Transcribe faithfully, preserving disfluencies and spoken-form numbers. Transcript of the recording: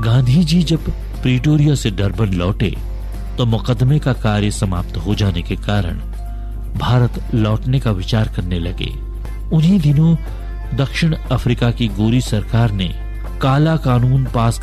गांधी जी जब प्रिटोरिया से डरबन लौटे तो मुकदमे का कार्य समाप्त हो जाने के कारण भारत लौटने का विचार करने लगे। उन्हीं दिनों दक्षिण अफ्रीका की गोरी सरकार ने काला कानून पास